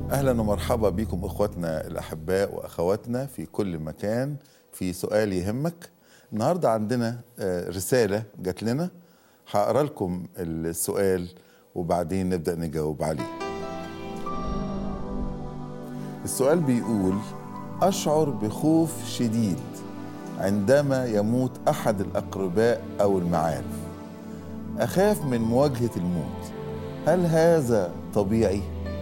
أهلا ومرحبا بكم إخواتنا الأحباء وأخواتنا في كل مكان في سؤال يهمك. النهاردة عندنا رسالة جات لنا، هقرأ لكم السؤال وبعدين نبدأ نجاوب عليه. السؤال بيقول: أشعر بخوف شديد عندما يموت أحد الأقرباء أو المعارف. أخاف من مواجهة الموت، هل هذا طبيعي؟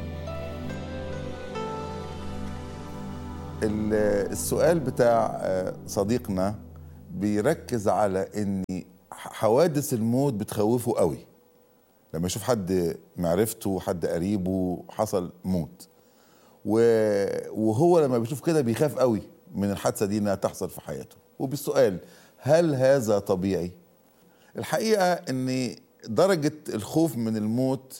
السؤال بتاع صديقنا بيركز على ان حوادث الموت بتخوفه قوي لما يشوف حد معرفته، حد قريبه حصل موت، وهو لما بيشوف كده بيخاف قوي من الحادثة دي انها تحصل في حياته. وبالسؤال: هل هذا طبيعي؟ الحقيقة ان درجة الخوف من الموت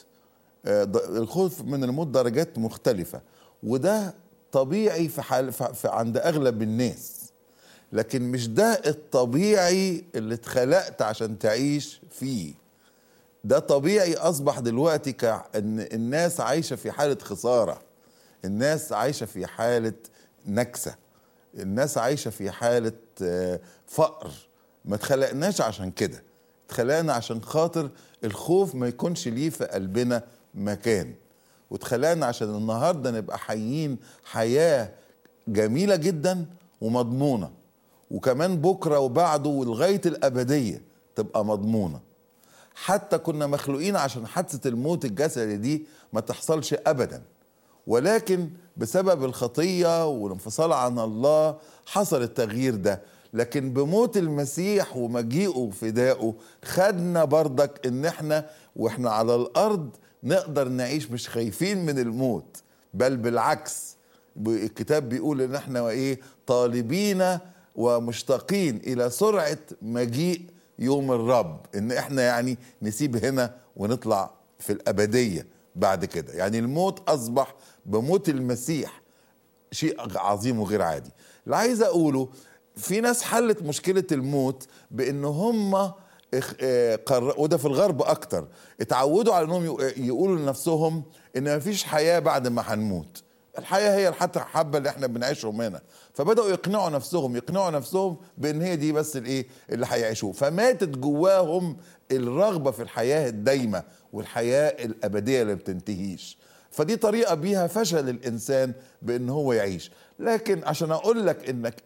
درجات مختلفة، وده طبيعي في عند اغلب الناس، لكن مش ده الطبيعي اللي اتخلقت عشان تعيش فيه. ده طبيعي اصبح دلوقتي كأن الناس عايشة في حالة خسارة، الناس عايشة في حالة نكسة، الناس عايشة في حالة فقر. ما اتخلقناش عشان كده، اتخلقنا عشان خاطر الخوف ما يكونش ليه في قلبنا مكان، واتخلقنا عشان النهاردة نبقى حيين حياة جميلة جدا ومضمونة، وكمان بكرة وبعده ولغاية الأبدية تبقى مضمونة. حتى كنا مخلوقين عشان حادثة الموت الجسدي دي ما تحصلش أبدا، ولكن بسبب الخطية والانفصال عن الله حصل التغيير ده. لكن بموت المسيح ومجيئه وفدائه خدنا برضك ان احنا واحنا على الارض نقدر نعيش مش خايفين من الموت، بل بالعكس. الكتاب بيقول ان احنا طالبين ومشتاقين الى سرعة مجيء يوم الرب، ان احنا نسيب هنا ونطلع في الابدية بعد كده. الموت اصبح بموت المسيح شيء عظيم وغير عادي. اللي عايز اقوله، في ناس حلت مشكلة الموت بان هم وده في الغرب اكتر، اتعودوا على انهم يقولوا لنفسهم ان مفيش حياة بعد ما هنموت، الحياة هي حتى الحبة اللي احنا بنعيشهم هنا. فبدأوا يقنعوا نفسهم بان هي دي بس اللي هيعيشوه، فماتت جواهم الرغبة في الحياة الدايمة والحياة الأبدية اللي بتنتهيش. فدي طريقة بيها فشل الإنسان بأن هو يعيش. لكن عشان أقول لك إنك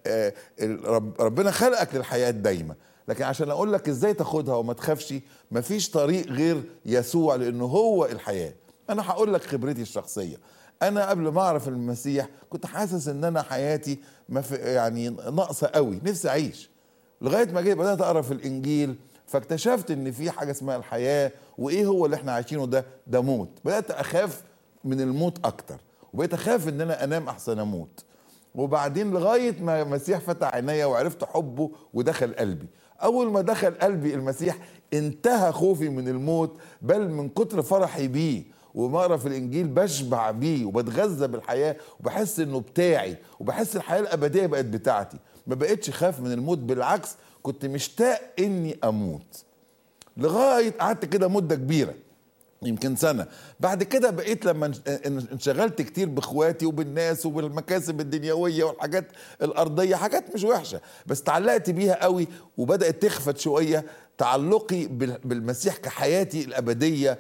ربنا خلقك للحياة الدايمة، لكن عشان أقول لك إزاي تاخدها وما تخافش، مفيش طريق غير يسوع لأنه هو الحياة. أنا هقول لك خبرتي الشخصية. أنا قبل ما أعرف المسيح كنت حاسس إن أنا حياتي ما في ناقصة قوي، نفسي أعيش، لغاية ما جيت بدأت أقرأ في الإنجيل فاكتشفت إن في حاجة اسمها الحياة، وإيه هو اللي إحنا عايشينه ده موت. بدأت أخاف من الموت اكتر، وبقيت اخاف ان انا انام احسن اموت. وبعدين لغايه ما المسيح فتح عينيا وعرفت حبه ودخل قلبي. اول ما دخل قلبي المسيح انتهى خوفي من الموت، بل من كتر فرحي بيه وما اقرا في الانجيل بشبع بيه وبتغذى بالحياه وبحس انه بتاعي، وبحس الحياه الابديه بقت بتاعتي. ما بقتش خاف من الموت، بالعكس كنت مشتاق اني اموت. لغايه قعدت كده مده كبيره، يمكن سنة. بعد كده بقيت لما انشغلت كتير باخواتي وبالناس وبالمكاسب الدنيوية والحاجات الارضية، حاجات مش وحشة بس تعلقت بيها قوي، وبدأت تخفت شوية تعلقي بالمسيح كحياتي الابدية.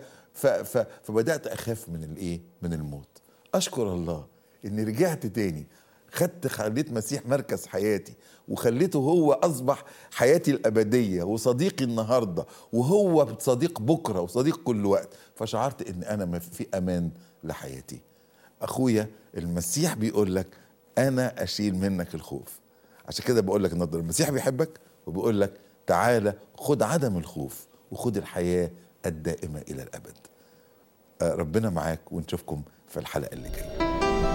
فبدأت اخاف من الموت. اشكر الله اني رجعت تاني، خليت مسيح مركز حياتي، وخليته هو أصبح حياتي الأبدية وصديقي النهاردة، وهو صديق بكرة وصديق كل وقت. فشعرت إن أنا في أمان لحياتي. أخويا، المسيح بيقول لك أنا أشيل منك الخوف. عشان كده بقول لك النهارده المسيح بيحبك وبيقول لك تعالى خد عدم الخوف وخد الحياة الدائمة إلى الأبد. ربنا معاك، ونشوفكم في الحلقة اللي جاية.